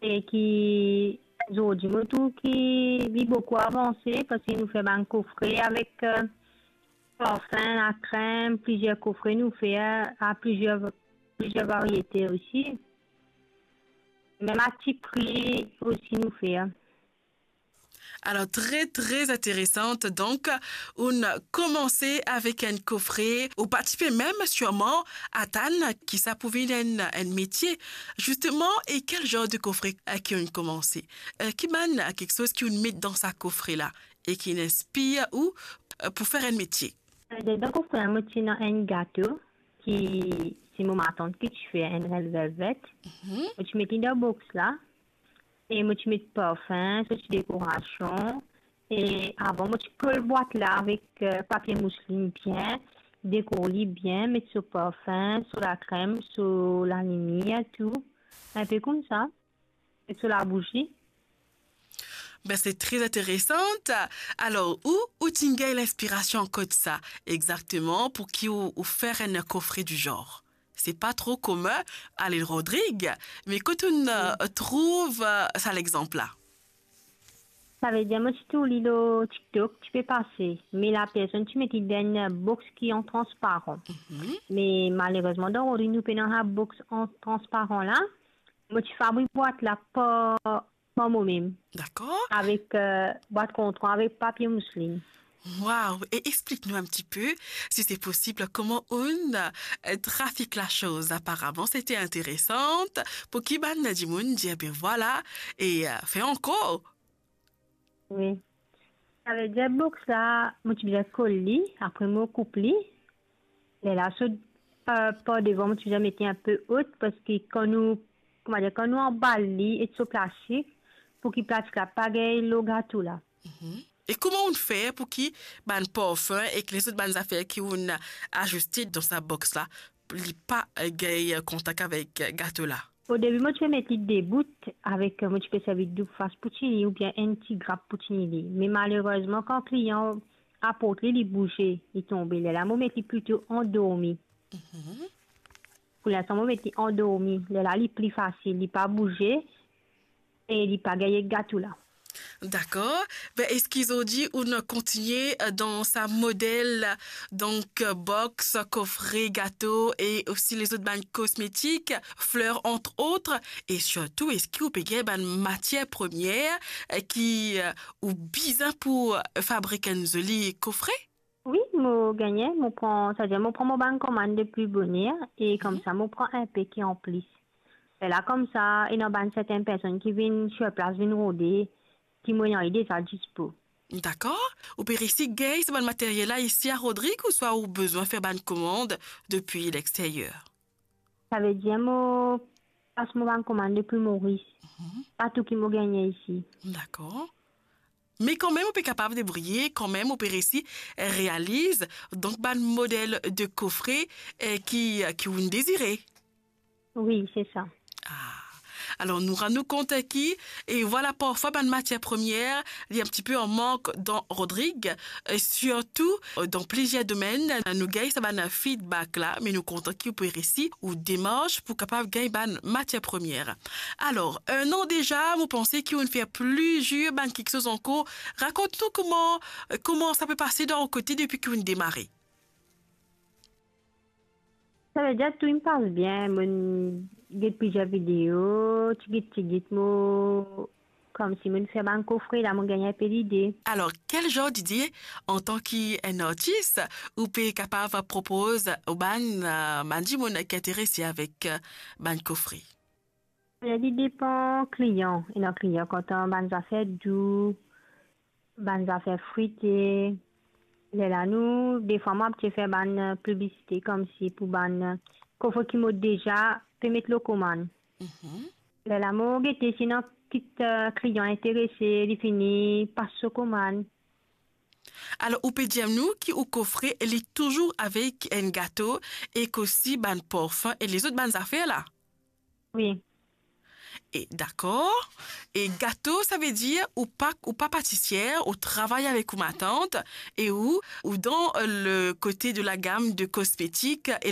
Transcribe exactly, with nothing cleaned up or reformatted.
et qui aujourd'hui tout qui vit beaucoup avancé parce qu'il nous fait un coffret avec euh, parfum, la crème, plusieurs coffrets nous fait euh, à plusieurs plusieurs variétés aussi. Même à petit prix aussi nous fait. euh. Alors, très, très intéressante. Donc, on a commencé avec un coffret, ou participé même sûrement à Tan, qui ça pouvait être un, un métier. Justement, et quel genre de coffret euh, qui ont commencé? Euh, qui mène à quelque chose qu'on met dans sa coffret-là et qui inspire ou euh, pour faire un métier? Euh, Donc, on fait un moitié dans un gâteau qui, c'est mon tante que tu fais un red velvet. Mhm. Tu mets dans la box là. Et moi, tu mets de parfum, ça, c'est décoration. Et avant, moi, tu colles la boîte là avec euh, papier mousseline bien, décoller bien, mettre sur le parfum, sur la crème, sur la lumière, tout. Un peu comme ça. Et sur la bougie. Ben, c'est très intéressante. Alors, où, où tu gagnes l'inspiration comme ça, exactement, pour qui ou, ou faire un coffret du genre? C'est pas trop commun, allez, Rodrigue, mais quand on euh, Oui. trouve euh, ça l'exemple là. Ça veut dire, moi, si tu lis le TikTok, tu peux passer. Mais la personne, tu mets dans une box qui est en transparent. Mhm. Mais malheureusement, dans le nous dans la box en transparent là, moi, tu fabriques boîte là, pas, pas moi-même. D'accord? Avec euh, boîte contrôle, avec papier mousseline. Waouh! Et explique-nous un petit peu, si c'est possible, comment on euh, trafique la chose. Apparemment, c'était intéressante. Pour qui ban Nadimoun dit, eh bien voilà, et euh, fait encore. Oui. Ça veut dire box là, moi, tu dois coller, après, moi, couper. Et là, ça, euh, pas devant, moi, tu dois mettre un peu haute parce que quand nous, comment dire, quand nous emballons et sur plastique, pour qu'il plastique là, pas le gâteau là. Mhm. Et comment on fait pour qu'il ban parfum et que les autres ban affaires qui ont ajusté dans sa box là, il pas gay contact avec euh, gâteau là. Au début, moi, tu peux mettre des bouts avec, euh, moi, tu peux servir de face poutine ou bien un petit grappe poutine. Mais malheureusement, quand le client apporte les bouger, il tombe. Là, moi, mettre plutôt endormi. Mhm. Pour l'instant, moi, mettre endormi. Là, il est plus facile. Il n'est pas bougé et il n'est pas gagné gâteau là. D'accord. Ben, est-ce qu'ils ont dit on a continué euh, dans sa modèle, donc euh, box, coffret, gâteau et aussi les autres banques cosmétiques, fleurs entre autres. Et surtout, est-ce qu'ils ont payé une matière première euh, qui euh, ou bizarre pour euh, fabriquer un joli coffret? Oui, moi, gagné. Moi, prend, ça veut dire, moi, prends mon banque commande de plus bonheur et comme Mhm. ça, moi, prends un peu qui en plus. Et là, comme ça, il y a certaines personnes qui viennent sur place, viennent rôder, qui m'ont aidé ça dispo. D'accord. Ou bien ici, gay, ce matériel-là ici à Rodrigue ou soit au besoin de faire une commande depuis l'extérieur? Ça veut dire, moi, passe mon banque commande depuis Maurice. Mhm. Pas tout qui m'a gagné ici. D'accord. Mais quand même, on peut capable de briller, quand même, on peut réussir, euh, réalise, donc, un modèle de coffret euh, qui, euh, qui vous désirez. Oui, c'est ça. Ah. Alors, nous rendons compte qui, et voilà, parfois, une matière première, il y a un petit peu en manque dans Rodrigue, et surtout, euh, dans plusieurs domaines, nous gagnons ça un feedback là, mais nous comptons qui peut réussir ou démarche pour capable de gagner une matière première. Alors, un an déjà, vous pensez qu'on fait plusieurs, ben, quelque chose en cours. Raconte-nous comment, euh, comment ça peut passer dans le côté depuis qu'on démarré. Ça veut dire, tout me passe bien. Mon, j'ai plusieurs vidéos, tu gagnes, tu gagnes, moi, comme si mon fait un coffret, là, mon gagné un peu d'idée. Alors, quel genre d'idée, en tant qu'un artiste, ou peut capable de proposer au ban, euh, mandi mon qui est intéressé avec euh, ban coffret? Il dépend client. Et nos clients, quand on a des affaires doux, des affaires fruitées, là, là, nous, des fois, moi, je fais une publicité comme si pour ban, coffre qui m'a déjà, peut mettre le commande. Mhm. Là, là, moi, j'ai sinon, petit euh, client intéressé, il finit, passe le commande. Alors, ou peut dire nous qui au coffret, elle est toujours avec un gâteau et qu'aussi ban parfum et les autres ban affaires là. Oui. Et d'accord. Et gâteau, ça veut dire ou pas ou pas pâtissière, ou travaille avec ma tante et où ou dans euh, le côté de la gamme de cosmétiques. Et